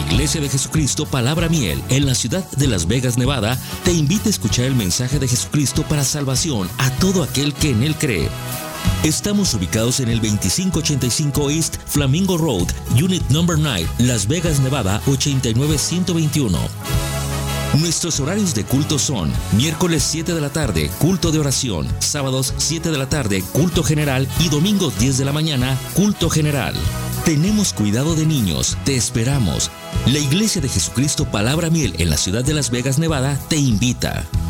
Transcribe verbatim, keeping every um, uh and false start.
Iglesia de Jesucristo Palabra Miel, en la ciudad de Las Vegas, Nevada, te invita a escuchar el mensaje de Jesucristo para salvación a todo aquel que en Él cree. Estamos ubicados en el veinticinco ochenta y cinco East Flamingo Road, Unit Number nueve, Las Vegas, Nevada, ochenta y nueve ciento veintiuno. Nuestros horarios de culto son: miércoles siete de la tarde, culto de oración; sábados siete de la tarde, culto general; y domingos diez de la mañana, culto general. Tenemos cuidado de niños, te esperamos. La Iglesia de Jesucristo Palabra Miel en la ciudad de Las Vegas, Nevada, te invita.